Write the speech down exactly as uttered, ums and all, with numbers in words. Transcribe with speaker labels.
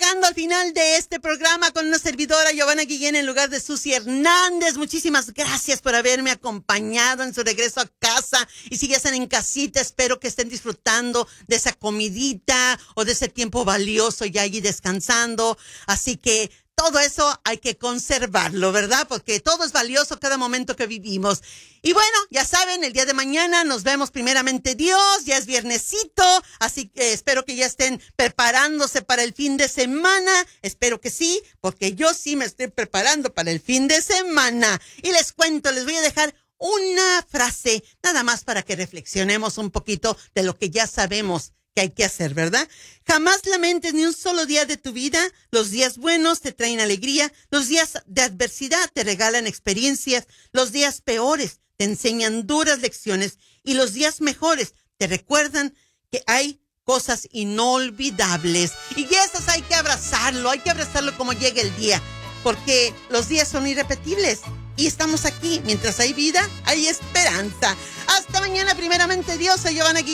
Speaker 1: llegando al final de este programa con una servidora, Giovanna Guillén, en lugar de Susi Hernández. Muchísimas gracias por haberme acompañado en su regreso a casa. Y si ya están en casita, espero que estén disfrutando de esa comidita o de ese tiempo valioso ya allí descansando. Así que todo eso hay que conservarlo, ¿verdad? Porque todo es valioso cada momento que vivimos. Y bueno, ya saben, el día de mañana nos vemos primeramente Dios, ya es viernesito, así que espero que ya estén preparándose para el fin de semana. Espero que sí, porque yo sí me estoy preparando para el fin de semana. Y les cuento, les voy a dejar una frase, nada más para que reflexionemos un poquito de lo que ya sabemos que hay que hacer, ¿verdad? Jamás lamentes ni un solo día de tu vida. Los días buenos te traen alegría, los días de adversidad te regalan experiencias, los días peores te enseñan duras lecciones y los días mejores te recuerdan que hay cosas inolvidables. Y esas hay que abrazarlo, hay que abrazarlo como llegue el día, porque los días son irrepetibles. Y estamos aquí, mientras hay vida, hay esperanza. Hasta mañana, primeramente Dios, soy Giovanna Guillén.